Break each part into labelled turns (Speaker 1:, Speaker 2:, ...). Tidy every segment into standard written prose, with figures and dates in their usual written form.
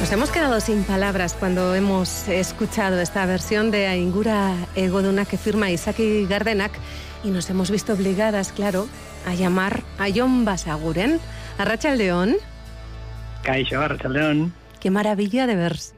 Speaker 1: Nos hemos quedado sin palabras cuando hemos escuchado esta versión de Aingura Egoduna que firma Izaki Gardenak y nos hemos visto obligadas, claro, a llamar a Jon Basaguren. Arratsaldeon.
Speaker 2: Kaixo, arratsaldeon.
Speaker 1: Qué maravilla de versión.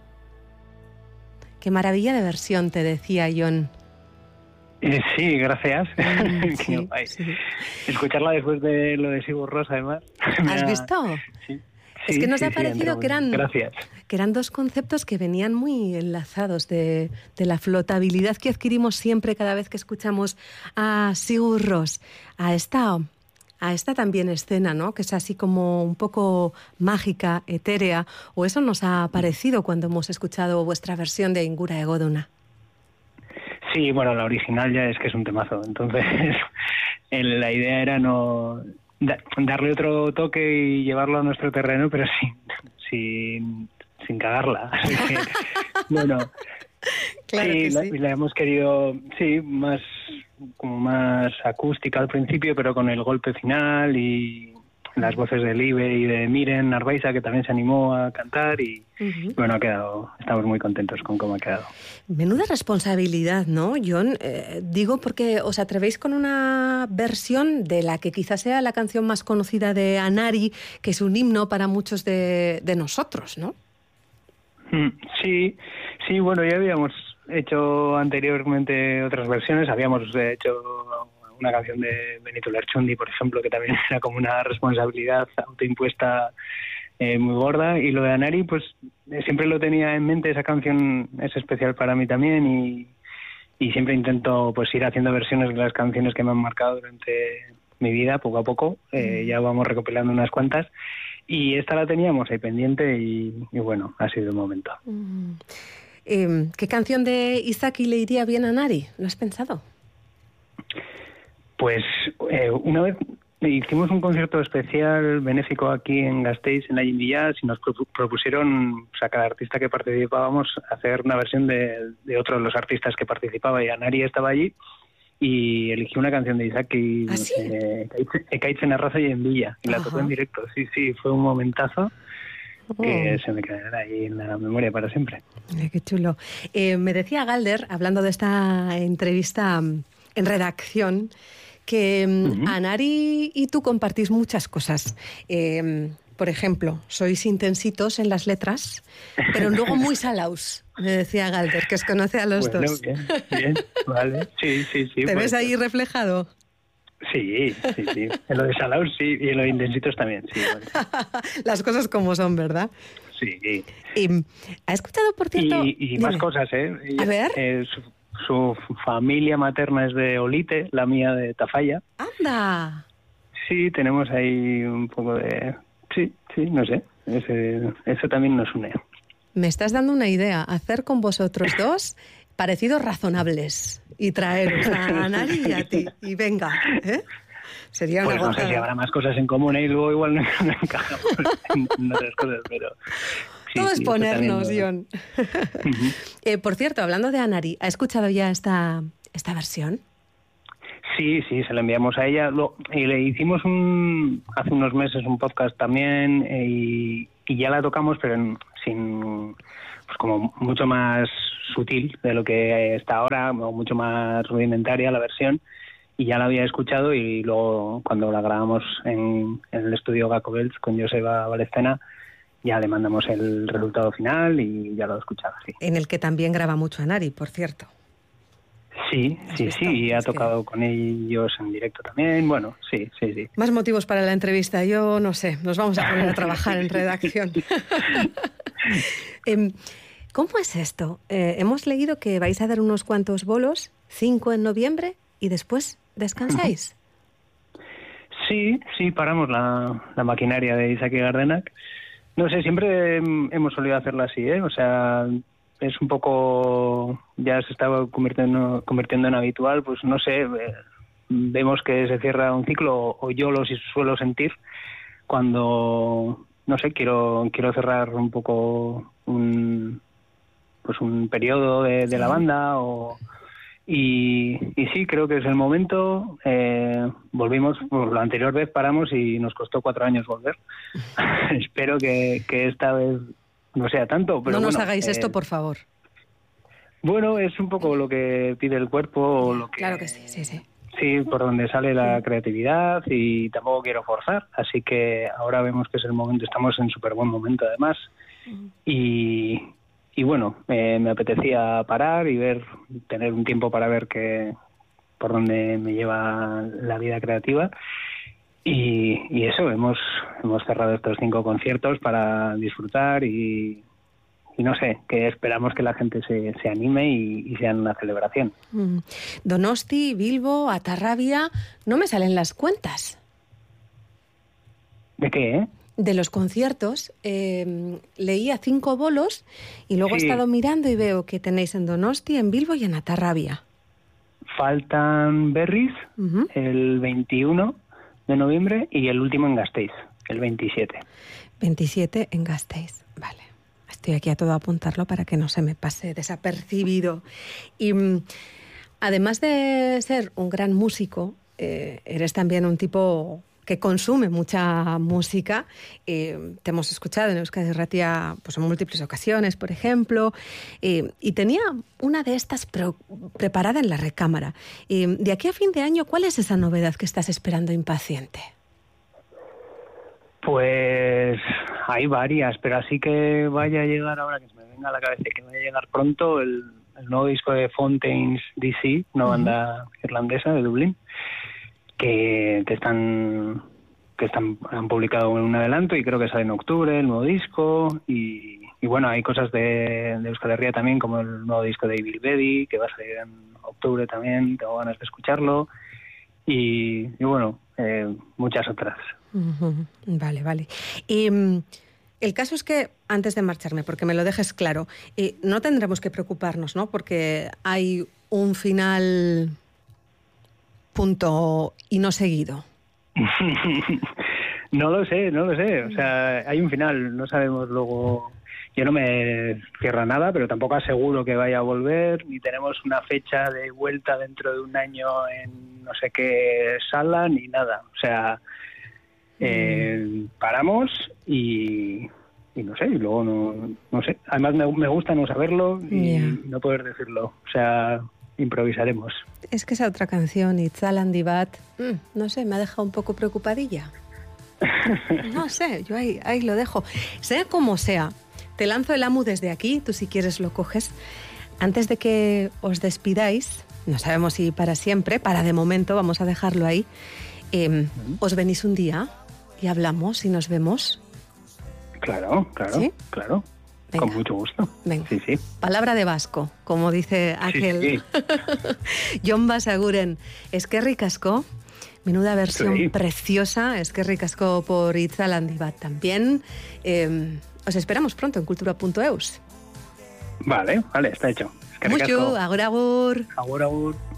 Speaker 1: Qué maravilla de versión, te decía Jon.
Speaker 2: Sí, gracias.
Speaker 1: Sí, sí.
Speaker 2: Escucharla después de lo de Sigur Rós, además.
Speaker 1: ¿Has visto?
Speaker 2: Sí.
Speaker 1: Es que nos ha parecido que eran dos conceptos que venían muy enlazados de la flotabilidad que adquirimos siempre cada vez que escuchamos a Sigur Rós, a esta también escena, ¿no? Que es así como un poco mágica, etérea, o eso nos ha parecido cuando hemos escuchado vuestra versión de Aingura Egoduna.
Speaker 2: Sí, bueno, la original ya es que es un temazo, entonces la idea era no darle otro toque y llevarlo a nuestro terreno, pero sin cagarla. Así que, bueno,
Speaker 1: claro
Speaker 2: sí,
Speaker 1: que sí.
Speaker 2: la hemos querido, sí, más acústica al principio, pero con el golpe final y las voces de Libe y de Miren Arbaiza, que también se animó a cantar y bueno, estamos muy contentos con cómo ha quedado.
Speaker 1: Menuda responsabilidad, ¿no, Jon? Digo porque os atrevéis con una versión de la que quizás sea la canción más conocida de Anari, que es un himno para muchos de nosotros, ¿no?
Speaker 2: Sí, bueno, ya habíamos hecho anteriormente otras versiones, habíamos hecho una canción de Benito Lerchundi, por ejemplo, que también era como una responsabilidad autoimpuesta muy gorda, y lo de Anari, pues siempre lo tenía en mente. Esa canción es especial para mí también y siempre intento pues ir haciendo versiones de las canciones que me han marcado durante mi vida, poco a poco. Ya vamos recopilando unas cuantas y esta la teníamos ahí pendiente y bueno, ha sido un momento.
Speaker 1: ¿Qué canción de Izaki le iría bien a Anari? ¿Lo has pensado?
Speaker 2: Pues una vez hicimos un concierto especial benéfico aquí en Gasteiz, en la Jimmy Jazz, y nos propusieron, a cada artista que participábamos, hacer una versión de otro de los artistas que participaba, y Anari estaba allí, y eligió una canción de Izaki,
Speaker 1: ¿Ah, sí?
Speaker 2: Ekaitzen Arraza y en Villa, y la tocó en directo. Sí, fue un momentazo que se me quedará ahí en la memoria para siempre.
Speaker 1: Qué chulo. Me decía Galder, hablando de esta entrevista en redacción, que Anari y tú compartís muchas cosas. Por ejemplo, sois intensitos en las letras, pero luego muy salaos, me decía Galder, que os conoce a los dos.
Speaker 2: Bien, vale. Sí.
Speaker 1: ¿Te ves ahí reflejado?
Speaker 2: Sí. En lo de salaos sí, y en lo de intensitos también, sí. Vale.
Speaker 1: Las cosas como son, ¿verdad?
Speaker 2: Sí.
Speaker 1: ¿Ha escuchado, por cierto?
Speaker 2: Y más cosas, ¿eh?
Speaker 1: A ver.
Speaker 2: Su familia materna es de Olite, la mía de Tafalla.
Speaker 1: ¡Anda!
Speaker 2: Sí, tenemos ahí un poco de... Sí, no sé. Eso también nos une.
Speaker 1: Me estás dando una idea. Hacer con vosotros dos parecidos razonables y traeros a Anari y a ti. Y venga, ¿eh? Sería una
Speaker 2: pues no sé si habrá más cosas en común, y luego igual no encajamos en otras cosas, pero...
Speaker 1: Todo es ponernos, Jon. Por cierto, hablando de Anari, ¿ha escuchado ya esta versión?
Speaker 2: Sí, se la enviamos a ella. Y le hicimos hace unos meses un podcast también y ya la tocamos, pero pues como mucho más sutil de lo que está ahora, o mucho más rudimentaria la versión, y ya la había escuchado, y luego cuando la grabamos en el estudio Gacobels con Joseba Valescena, ya le mandamos el resultado final y ya lo he escuchado, sí.
Speaker 1: En el que también graba mucho Anari, por cierto.
Speaker 2: Sí, y ha tocado con ellos en directo también, bueno, sí.
Speaker 1: Más motivos para la entrevista, yo no sé, nos vamos a poner a trabajar en redacción. ¿Cómo es esto? Hemos leído que vais a dar unos cuantos bolos, 5 en noviembre, y después descansáis.
Speaker 2: Sí, paramos la maquinaria de Izaki Gardenak. No sé, siempre hemos solido hacerlo así, ¿eh? O sea, es un poco... Ya se estaba convirtiendo en habitual, pues no sé, vemos que se cierra un ciclo, o yo lo suelo sentir cuando, no sé, quiero cerrar un poco un periodo de la banda, y sí, creo que es el momento. Volvimos, pues, la anterior vez paramos y nos costó 4 años volver. Espero que esta vez no sea tanto. Pero
Speaker 1: no nos hagáis esto, por favor.
Speaker 2: Bueno, es un poco lo que pide el cuerpo. O lo que,
Speaker 1: claro que sí, sí, sí.
Speaker 2: Sí, por donde sale la creatividad y tampoco quiero forzar. Así que ahora vemos que es el momento, estamos en súper buen momento además. Y bueno, me apetecía parar y tener un tiempo para ver por dónde me lleva la vida creativa. Y eso, hemos cerrado estos 5 conciertos para disfrutar y no sé, que esperamos que la gente se anime y sean una celebración.
Speaker 1: Donosti, Bilbo, Atarrabia, no me salen las cuentas.
Speaker 2: ¿De qué,
Speaker 1: De los conciertos, leía 5 bolos y luego he estado mirando y veo que tenéis en Donosti, en Bilbo y en Atarrabia.
Speaker 2: Faltan Berriz, el 21 de noviembre, y el último en Gasteiz, el 27.
Speaker 1: 27 en Gasteiz, vale. Estoy aquí a todo apuntarlo para que no se me pase desapercibido. Y además de ser un gran músico, eres también un tipo que consume mucha música. Te hemos escuchado en Euskadi Irratia pues, en múltiples ocasiones, por ejemplo, y tenía una de estas preparada en la recámara. De aquí a fin de año, ¿cuál es esa novedad que estás esperando impaciente?
Speaker 2: Pues hay varias, pero así que vaya a llegar ahora, que se me venga a la cabeza, que vaya a llegar pronto el nuevo disco de Fontaines DC, una banda irlandesa de Dublín, que han publicado un adelanto y creo que sale en octubre el nuevo disco. Y bueno, hay cosas de Euskal Herria también, como el nuevo disco de Evil Bedi, que va a salir en octubre también, tengo ganas de escucharlo. Y bueno, muchas otras.
Speaker 1: Vale, vale. Y el caso es que, antes de marcharme, porque me lo dejes claro, no tendremos que preocuparnos, ¿no? Porque hay un final punto y no seguido.
Speaker 2: No lo sé. O sea, hay un final, no sabemos luego. Yo no me cierro a nada, pero tampoco aseguro que vaya a volver, ni tenemos una fecha de vuelta dentro de un año en no sé qué sala, ni nada. O sea, paramos y no sé, y luego no sé. Además me gusta no saberlo y no poder decirlo. O sea, improvisaremos.
Speaker 1: Es que esa otra canción, Itzal Handi Bat, no sé, me ha dejado un poco preocupadilla. No sé, yo ahí lo dejo. Sea como sea, te lanzo el amu desde aquí, tú si quieres lo coges. Antes de que os despidáis, no sabemos si para siempre, para de momento, vamos a dejarlo ahí, os venís un día y hablamos y nos vemos.
Speaker 2: Claro, ¿sí? Claro. Venga. Con mucho gusto.
Speaker 1: Venga.
Speaker 2: Sí.
Speaker 1: Palabra de vasco, como dice aquel.
Speaker 2: Sí.
Speaker 1: Jon Basaguren, eskerrik asko. Menuda versión preciosa. Eskerrik asko por Itzal Handi Bat también. Os esperamos pronto en cultura.eus.
Speaker 2: Vale, está hecho.
Speaker 1: Mucho, agur.
Speaker 2: Agur.